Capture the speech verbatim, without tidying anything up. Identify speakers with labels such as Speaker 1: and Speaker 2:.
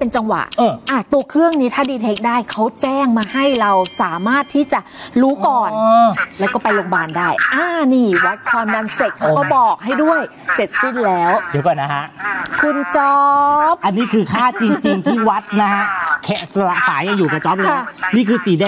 Speaker 1: เป็นจังหวะ
Speaker 2: เอออ่
Speaker 1: ะตัวเครื่องนี้ถ้าดีเทคได้เขาแจ้งมาให้เราสามารถที่จะรู้ก่อนแล้วก็ไปโรงพยาบาลได้อ่านี่วัดความดันเสร็จเขาก็บอกให้ด้วยเสร็จสิ้นแล้ว
Speaker 2: เดี๋ยวก่อนนะฮะ
Speaker 1: คุณจ๊อบ
Speaker 2: อันนี้คือค่าจริงๆที่วัดนะฮะแค่สายยังอยู่กับจ๊อบเลยนี่คือสีแดง